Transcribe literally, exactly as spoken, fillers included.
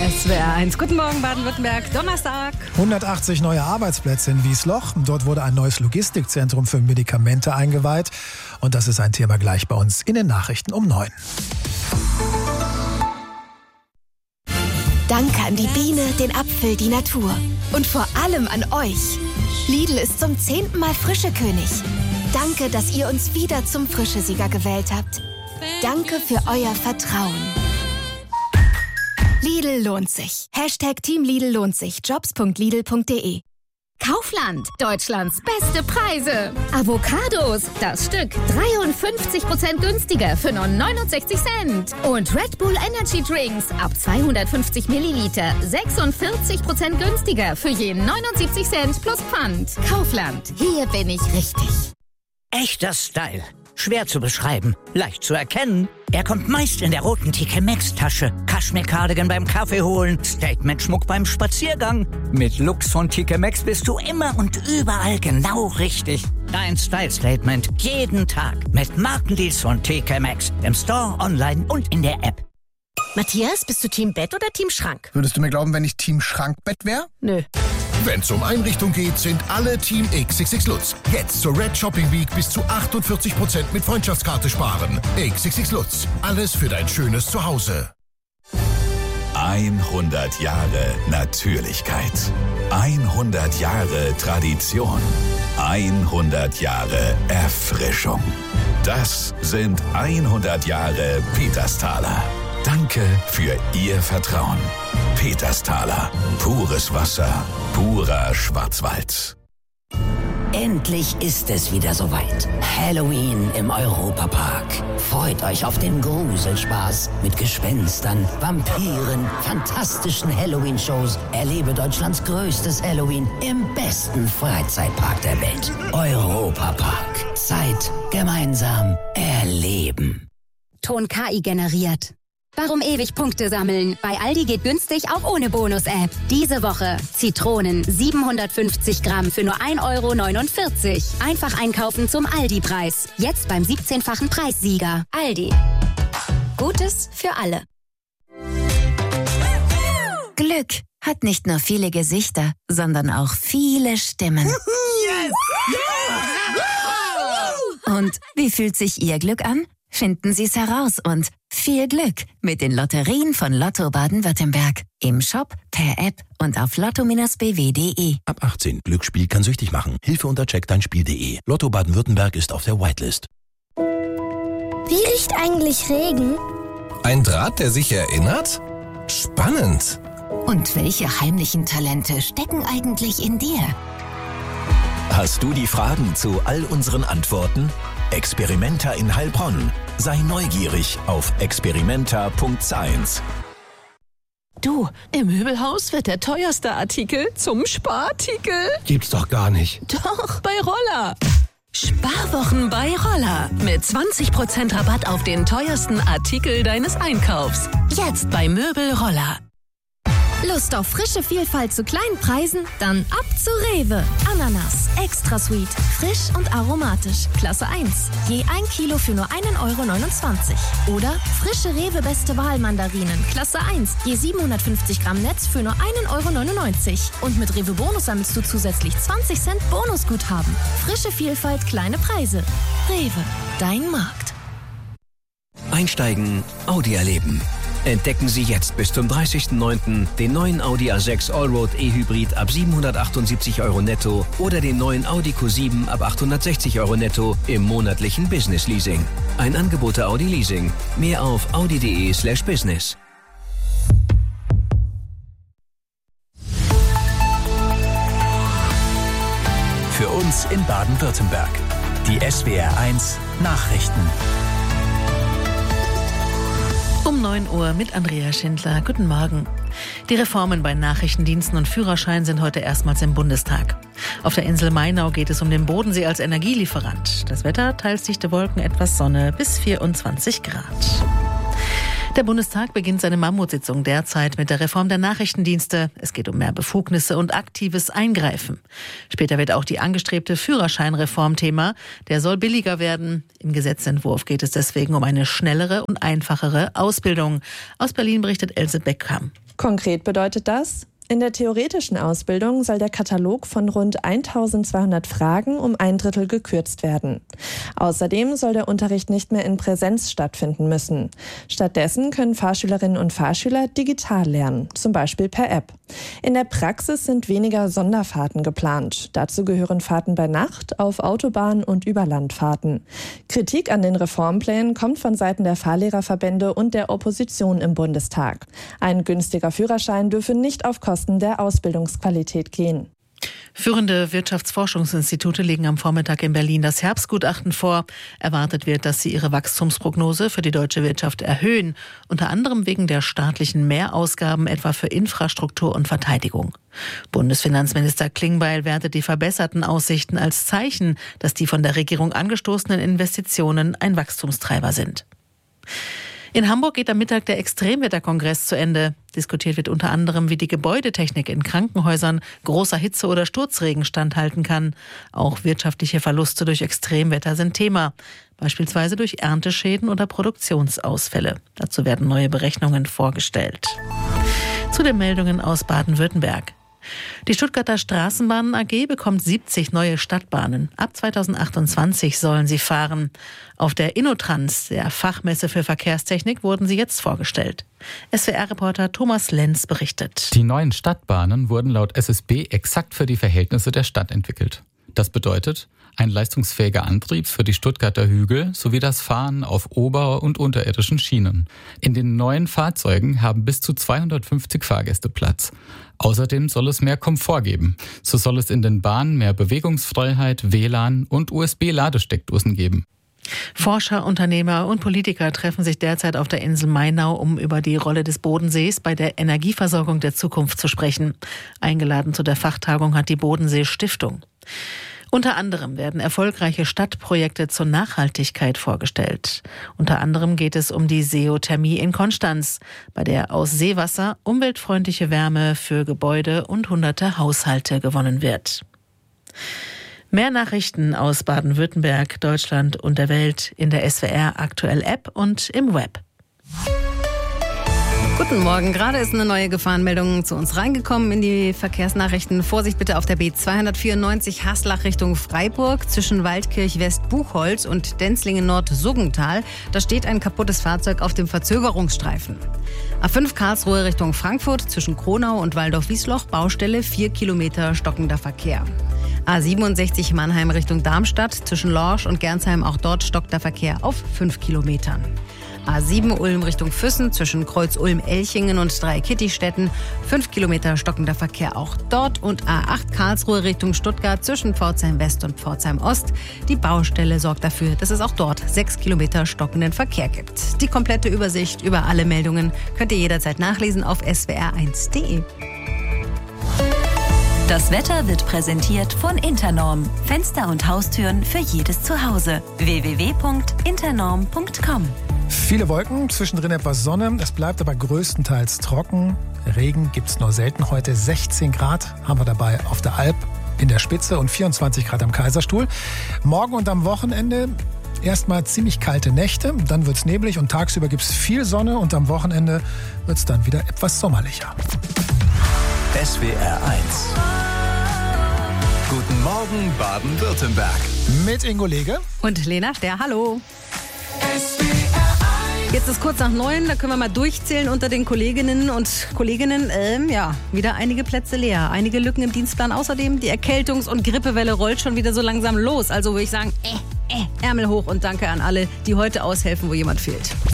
S W R eins. Guten Morgen, Baden-Württemberg. Donnerstag. hundertachtzig neue Arbeitsplätze in Wiesloch. Dort wurde ein neues Logistikzentrum für Medikamente eingeweiht. Und das ist ein Thema gleich bei uns in den Nachrichten um neun. Danke an die Biene, den Apfel, die Natur. Und vor allem an euch. Lidl ist zum zehnten Mal Frischekönig. Danke, dass ihr uns wieder zum Frischesieger gewählt habt. Danke für euer Vertrauen. Lidl lohnt sich. Hashtag Team Lidl lohnt sich. Jobs punkt lidl punkt de. Kaufland, Deutschlands beste Preise. Avocados, das Stück dreiundfünfzig Prozent günstiger für nur neunundsechzig Cent. Und Red Bull Energy Drinks ab zweihundertfünfzig Milliliter sechsundvierzig Prozent günstiger für je neunundsiebzig Cent plus Pfand. Kaufland, hier bin ich richtig. Echter Style. Schwer zu beschreiben, leicht zu erkennen. Er kommt meist in der roten T K Maxx-Tasche. Kaschmir-Cardigan beim Kaffee holen, Statement-Schmuck beim Spaziergang. Mit Looks von T K Maxx bist du immer und überall genau richtig. Dein Style-Statement jeden Tag mit Markendeals von T K Maxx. Im Store, online und in der App. Matthias, bist du Team Bett oder Team Schrank? Würdest du mir glauben, wenn ich Team Schrankbett wäre? Nö. Wenn's um Einrichtung geht, sind alle Team X X X Lutz. Jetzt zur Red Shopping Week bis zu achtundvierzig Prozent mit Freundschaftskarte sparen. X X X Lutz. Alles für dein schönes Zuhause. hundert Jahre Natürlichkeit. hundert Jahre Tradition. hundert Jahre Erfrischung. Das sind hundert Jahre Petersthaler. Danke für Ihr Vertrauen. Petersthaler. Pures Wasser. Purer Schwarzwald. Endlich ist es wieder soweit. Halloween im Europapark. Freut euch auf den Gruselspaß mit Gespenstern, Vampiren, fantastischen Halloween-Shows. Erlebe Deutschlands größtes Halloween im besten Freizeitpark der Welt. Europapark. Zeit gemeinsam erleben. Ton K I generiert. Warum ewig Punkte sammeln? Bei Aldi geht günstig auch ohne Bonus-App. Diese Woche Zitronen siebenhundertfünfzig Gramm für nur ein Euro neunundvierzig. Einfach einkaufen zum Aldi-Preis. Jetzt beim siebzehnfachen Preissieger. Aldi. Gutes für alle. Glück hat nicht nur viele Gesichter, sondern auch viele Stimmen. Und wie fühlt sich Ihr Glück an? Finden Sie es heraus und viel Glück mit den Lotterien von Lotto Baden-Württemberg. Im Shop, per App und auf lotto Bindestrich b w punkt de. Ab achtzehn. Glücksspiel kann süchtig machen. Hilfe unter check dein spiel punkt de. Lotto Baden-Württemberg ist auf der Whitelist. Wie riecht eigentlich Regen? Ein Draht, der sich erinnert? Spannend. Und welche heimlichen Talente stecken eigentlich in dir? Hast du die Fragen zu all unseren Antworten? Experimenta in Heilbronn. Sei neugierig auf experimenta punkt science. Du, im Möbelhaus wird der teuerste Artikel zum Sparartikel. Gibt's doch gar nicht. Doch, bei Roller. Sparwochen bei Roller. Mit zwanzig Prozent Rabatt auf den teuersten Artikel deines Einkaufs. Jetzt bei Möbel Roller. Lust auf frische Vielfalt zu kleinen Preisen? Dann ab zu Rewe. Ananas, extra sweet, frisch und aromatisch. Klasse eins. Je ein Kilo für nur ein Euro neunundzwanzig. Oder frische Rewe Beste Wahl Mandarinen. Klasse eins. Je siebenhundertfünfzig Gramm Netz für nur ein Euro neunundneunzig. Und mit Rewe Bonus sammelst du zusätzlich zwanzig Cent Bonusguthaben. Frische Vielfalt, kleine Preise. Rewe, dein Markt. Einsteigen, Audi erleben. Entdecken Sie jetzt bis zum dreißigsten neunten den neuen Audi A sechs Allroad E-Hybrid ab siebenhundertachtundsiebzig Euro netto oder den neuen Audi Q sieben ab achthundertsechzig Euro netto im monatlichen Business Leasing. Ein Angebot der Audi Leasing. Mehr auf audi punkt de slash business. Für uns in Baden-Württemberg. Die S W R eins Nachrichten. Um neun Uhr mit Andrea Schindler. Guten Morgen. Die Reformen bei Nachrichtendiensten und Führerschein sind heute erstmals im Bundestag. Auf der Insel Mainau geht es um den Bodensee als Energielieferant. Das Wetter, teils dichte Wolken, etwas Sonne bis vierundzwanzig Grad. Der Bundestag beginnt seine Mammutsitzung derzeit mit der Reform der Nachrichtendienste. Es geht um mehr Befugnisse und aktives Eingreifen. Später wird auch die angestrebte Führerscheinreform Thema. Der soll billiger werden. Im Gesetzentwurf geht es deswegen um eine schnellere und einfachere Ausbildung. Aus Berlin berichtet Else Beckham. Konkret bedeutet das: In der theoretischen Ausbildung soll der Katalog von rund eintausendzweihundert Fragen um ein Drittel gekürzt werden. Außerdem soll der Unterricht nicht mehr in Präsenz stattfinden müssen. Stattdessen können Fahrschülerinnen und Fahrschüler digital lernen, zum Beispiel per App. In der Praxis sind weniger Sonderfahrten geplant. Dazu gehören Fahrten bei Nacht, auf Autobahn und Überlandfahrten. Kritik an den Reformplänen kommt von Seiten der Fahrlehrerverbände und der Opposition im Bundestag. Ein günstiger Führerschein dürfe nicht auf Kosten der Ausbildungsqualität gehen. Führende Wirtschaftsforschungsinstitute legen am Vormittag in Berlin das Herbstgutachten vor. Erwartet wird, dass sie ihre Wachstumsprognose für die deutsche Wirtschaft erhöhen, unter anderem wegen der staatlichen Mehrausgaben etwa für Infrastruktur und Verteidigung. Bundesfinanzminister Klingbeil wertet die verbesserten Aussichten als Zeichen, dass die von der Regierung angestoßenen Investitionen ein Wachstumstreiber sind. In Hamburg geht am Mittag der Extremwetterkongress zu Ende. Diskutiert wird unter anderem, wie die Gebäudetechnik in Krankenhäusern großer Hitze oder Sturzregen standhalten kann. Auch wirtschaftliche Verluste durch Extremwetter sind Thema, beispielsweise durch Ernteschäden oder Produktionsausfälle. Dazu werden neue Berechnungen vorgestellt. Zu den Meldungen aus Baden-Württemberg. Die Stuttgarter Straßenbahnen A G bekommt siebzig neue Stadtbahnen. Ab zweitausendachtundzwanzig sollen sie fahren. Auf der InnoTrans, der Fachmesse für Verkehrstechnik, wurden sie jetzt vorgestellt. S W R-Reporter Thomas Lenz berichtet. Die neuen Stadtbahnen wurden laut S S B exakt für die Verhältnisse der Stadt entwickelt. Das bedeutet, ein leistungsfähiger Antrieb für die Stuttgarter Hügel sowie das Fahren auf ober- und unterirdischen Schienen. In den neuen Fahrzeugen haben bis zu zweihundertfünfzig Fahrgäste Platz. Außerdem soll es mehr Komfort geben. So soll es in den Bahnen mehr Bewegungsfreiheit, W L A N und U S B-Ladesteckdosen geben. Forscher, Unternehmer und Politiker treffen sich derzeit auf der Insel Mainau, um über die Rolle des Bodensees bei der Energieversorgung der Zukunft zu sprechen. Eingeladen zu der Fachtagung hat die Bodensee-Stiftung. Unter anderem werden erfolgreiche Stadtprojekte zur Nachhaltigkeit vorgestellt. Unter anderem geht es um die Seothermie in Konstanz, bei der aus Seewasser umweltfreundliche Wärme für Gebäude und hunderte Haushalte gewonnen wird. Mehr Nachrichten aus Baden-Württemberg, Deutschland und der Welt in der S W R Aktuell App und im Web. Guten Morgen, gerade ist eine neue Gefahrenmeldung zu uns reingekommen in die Verkehrsnachrichten. Vorsicht bitte auf der B zweihundertvierundneunzig Haslach Richtung Freiburg zwischen Waldkirch West Buchholz und Denzlingen Nord Suggental. Da steht ein kaputtes Fahrzeug auf dem Verzögerungsstreifen. A fünf Karlsruhe Richtung Frankfurt zwischen Kronau und Waldorf-Wiesloch, Baustelle, vier Kilometer stockender Verkehr. A siebenundsechzig Mannheim Richtung Darmstadt zwischen Lorsch und Gernsheim, auch dort stockt der Verkehr auf fünf Kilometern. A sieben Ulm Richtung Füssen zwischen Kreuz Ulm-Elchingen und Dreikittistetten, fünf Kilometer stockender Verkehr auch dort. Und A acht Karlsruhe Richtung Stuttgart zwischen Pforzheim West und Pforzheim Ost. Die Baustelle sorgt dafür, dass es auch dort sechs Kilometer stockenden Verkehr gibt. Die komplette Übersicht über alle Meldungen könnt ihr jederzeit nachlesen auf s w r eins punkt d e. Das Wetter wird präsentiert von Internorm. Fenster und Haustüren für jedes Zuhause. w w w punkt internorm punkt com. Viele Wolken, zwischendrin etwas Sonne. Es bleibt aber größtenteils trocken. Regen gibt's nur selten heute. sechzehn Grad haben wir dabei auf der Alp in der Spitze und vierundzwanzig Grad am Kaiserstuhl. Morgen und am Wochenende erstmal ziemlich kalte Nächte. Dann wird's neblig und tagsüber gibt's viel Sonne und am Wochenende wird's dann wieder etwas sommerlicher. S W R eins. Guten Morgen, Baden-Württemberg. Mit Ingo Lege und Lena Ster. Hallo. Jetzt ist kurz nach neun, da können wir mal durchzählen unter den Kolleginnen und Kolleginnen. Ähm, ja, wieder einige Plätze leer, einige Lücken im Dienstplan. Außerdem, die Erkältungs- und Grippewelle rollt schon wieder so langsam los. Also würde ich sagen, äh, äh, Ärmel hoch und danke an alle, die heute aushelfen, wo jemand fehlt.